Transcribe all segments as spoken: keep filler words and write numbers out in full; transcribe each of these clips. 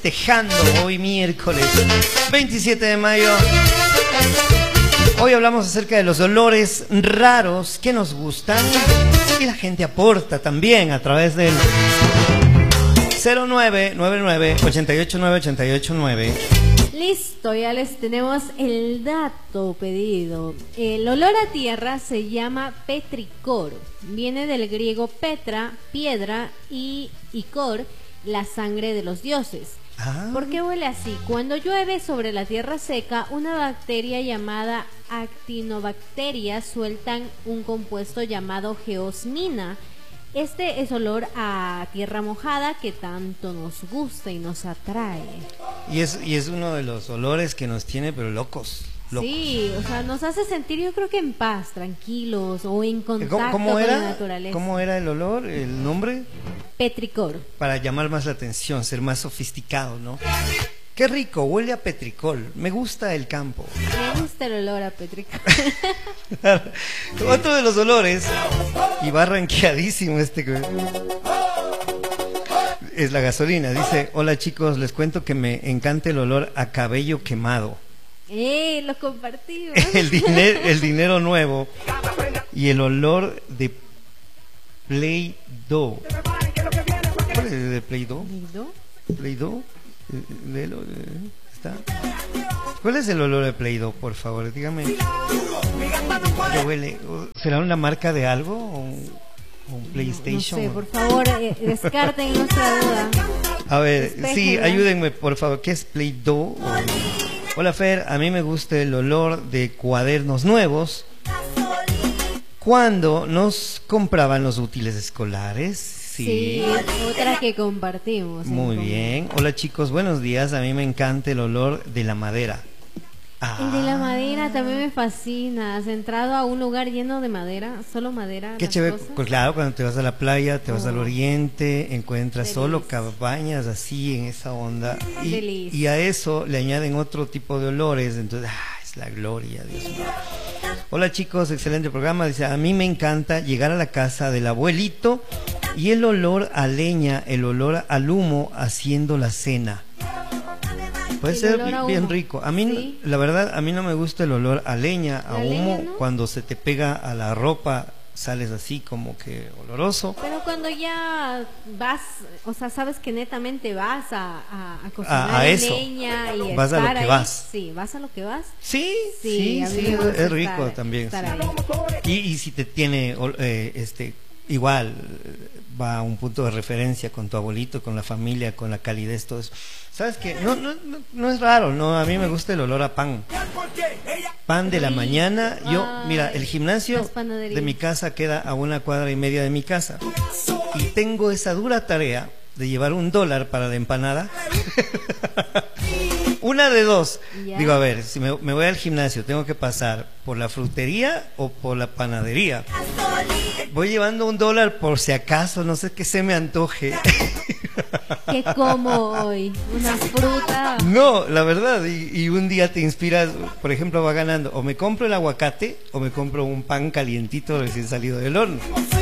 festejando hoy miércoles veintisiete de mayo. Hoy hablamos acerca de los olores raros que nos gustan y la gente aporta también a través del cero nueve nueve nueve, ocho ocho nueve, ocho ocho nueve. Listo, ya les tenemos el dato pedido. El olor a tierra se llama petricor. Viene del griego petra, piedra, y icor, la sangre de los dioses. Ah. ¿Por qué huele así? Cuando llueve sobre la tierra seca, una bacteria llamada actinobacteria sueltan un compuesto llamado geosmina. Este es olor a tierra mojada que tanto nos gusta y nos atrae. Y es, y es uno de los olores que nos tiene pero locos, locos. Sí, o sea, nos hace sentir, yo creo que en paz, tranquilos o en contacto ¿Cómo, cómo con era? la naturaleza. ¿Cómo era el olor, el nombre? Petricor. Para llamar más la atención, ser más sofisticado, ¿no? Qué rico, huele a petricol. Me gusta el campo. Me gusta el olor a petricor. Otro de los olores, y va ranqueadísimo este que es la gasolina. Dice: hola chicos, les cuento que me encanta el olor a cabello quemado. ¡Eh! Lo compartimos. El dinero, el dinero nuevo y el olor de Play-Doh. ¿Cuál es el de Play-Doh? Play-Doh. ¿Está? ¿Cuál es el olor de Play-Doh, por favor? Dígame. ¿Qué huele? ¿Será una marca de algo? ¿O un, o un PlayStation? No, no sé, por favor, eh, descarten nuestra duda. A ver, Despejen, sí, ¿no? ayúdenme, por favor. ¿Qué es Play-Doh? Hola Fer, a mí me gusta el olor de cuadernos nuevos. Cuando nos compraban los útiles escolares. Sí. Sí, otra que compartimos. Muy bien. Hola chicos, buenos días. A mí me encanta el olor de la madera. Ah. El de la madera también me fascina. ¿Has entrado a un lugar lleno de madera? Solo madera. Qué las chévere. cosas? Pues claro, cuando te vas a la playa, te vas Oh. al oriente, encuentras Delis. solo cabañas así en esa onda. Y, Delis. y a eso le añaden otro tipo de olores. Entonces, ah, es la gloria, Dios mío. Hola chicos, excelente programa. Dice: a mí me encanta llegar a la casa del abuelito y el olor a leña, el olor al humo haciendo la cena. Puede El ser olor a bien humo. rico. A mí, Sí. la verdad, a mí no me gusta el olor a leña, a La humo. leña, ¿no? Cuando se te pega a la ropa, sales así como que oloroso. Pero cuando ya vas, o sea, sabes que netamente vas a, a, a cocinar A- a en eso. leña y Vas a lo estar que ahí. vas. Sí, vas a lo que vas. Sí, Sí, sí, a mí sí, me gusta es rico estar- también. estar sí. ahí. Y, y si te tiene, ol- eh, este, igual, va a un punto de referencia con tu abuelito, con la familia, con la calidez, todo eso. ¿Sabes qué? No, no, no, no es raro, no, a mí me gusta el olor a pan. Pan de la Sí. mañana. Yo, Ay, mira, el gimnasio las panaderías. de mi casa queda a una cuadra y media de mi casa. Y tengo esa dura tarea de llevar un dólar para la empanada. Una de dos. Ya. Digo, a ver, si me, me voy al gimnasio, ¿tengo que pasar por la frutería o por la panadería? Voy llevando un dólar por si acaso, no sé qué se me antoje. ¿Qué como hoy? Una fruta. No, la verdad, y, y un día te inspiras, por ejemplo, va ganando, o me compro el aguacate o me compro un pan calientito recién salido del horno.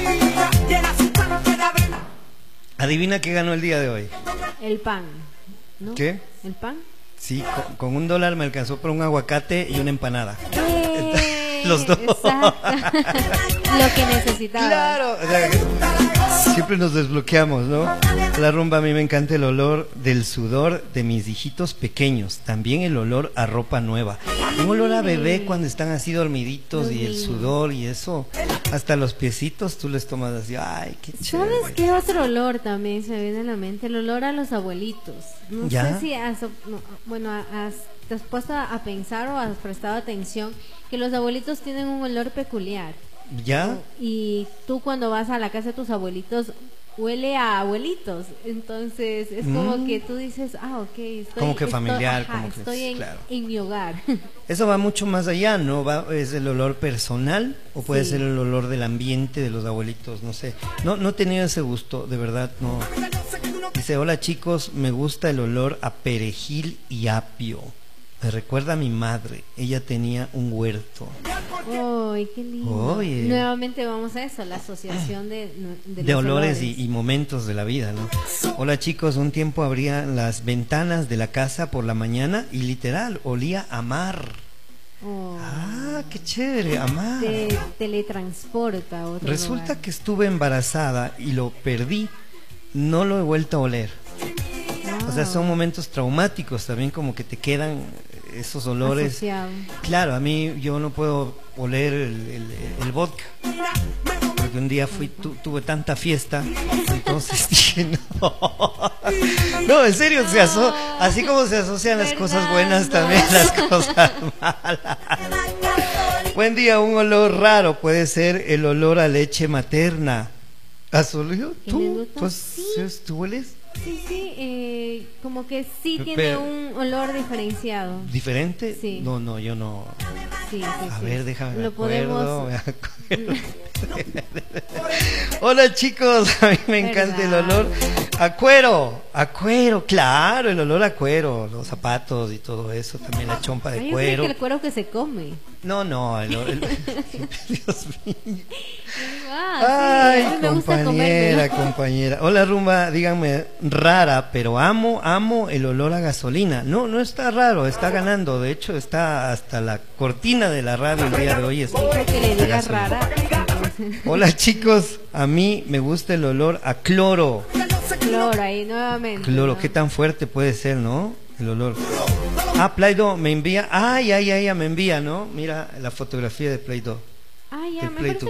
Adivina qué ganó el día de hoy. El pan. ¿No? ¿Qué? ¿El pan? Sí, con, con un dólar me alcanzó por un aguacate y una empanada. ¡Eh! Los dos. Exacto. Lo que necesitaba. Claro, o sea, siempre nos desbloqueamos, ¿no? La rumba, a mí me encanta el olor del sudor de mis hijitos pequeños, también el olor a ropa nueva, un olor a bebé cuando están así dormiditos y el sudor y eso, hasta los piecitos tú les tomas así, ay, qué chévere. ¿Sabes qué otro olor también se me viene a la mente? El olor a los abuelitos. No ¿Ya? sé si has, no, bueno, has, te has puesto a pensar o has prestado atención que los abuelitos tienen un olor peculiar. ¿Ya? Y tú cuando vas a la casa de tus abuelitos huele a abuelitos, entonces es como Mm. que tú dices, ah, ok, estoy, Como que estoy- familiar, ajá, como que estoy es- en, claro. en mi hogar. Eso va mucho más allá, ¿no? Va, es el olor personal o puede Sí. ser el olor del ambiente de los abuelitos, no sé. No, no he tenido ese gusto, de verdad, no. Dice: hola chicos, me gusta el olor a perejil y apio. Me recuerda a mi madre. Ella tenía un huerto. ¡Ay, qué lindo! Oye. Nuevamente vamos a eso, la asociación de, de, De los olores, olores. Y, y momentos de la vida, ¿no? Hola chicos, un tiempo abría las ventanas de la casa por la mañana y literal, olía a mar. Oh, Ah, qué chévere, a mar. te teletransporta a otro Resulta lugar. que estuve embarazada y lo perdí. No lo he vuelto a oler. O sea, son Wow. momentos traumáticos también, como que te quedan esos olores. Asociado. Claro, a mí yo no puedo oler el, el- el vodka. Porque un día fui, tu- tuve tanta fiesta, entonces dije, no. No, en serio, se aso- así como se asocian las cosas buenas, también las cosas malas. Buen día, un olor raro puede ser el olor a leche materna. ¿Has olido? ¿Qué ¿Tú? me gusta? ¿Tú, has- Sí. ¿Tú hueles? Sí, sí, eh, como que sí tiene Pero- un olor diferenciado. ¿Diferente? Sí. No, no, yo no. Sí, sí, A sí. ver, déjame me Lo acuerdo, podemos. me acuerdo. Hola chicos, a mí me encanta el ¿Verdad? olor a cuero, a cuero, claro, el olor a cuero, los zapatos y todo eso, también la chompa de Ay, yo cuero. creo que el cuero que se come. No, no, el, el- Dios mío. Ah, sí, a Ay, mí me gusta compañera, comérmelo. compañera. Hola Rumba, díganme, rara, pero amo, amo el olor a gasolina. No, no está raro, está ganando. De hecho, está hasta la cortina de la radio el día de hoy. Es Creo que le a digas gasolina. rara. Hola chicos, a mí me gusta el olor a cloro. Cloro ahí nuevamente. Cloro, ¿no? qué tan fuerte puede ser, ¿no? El olor. Ah, Play-Doh me envía. Ay, ay, ay, me envía, ¿no? Mira la fotografía de Play-Doh. Ah, ya, El me Play parece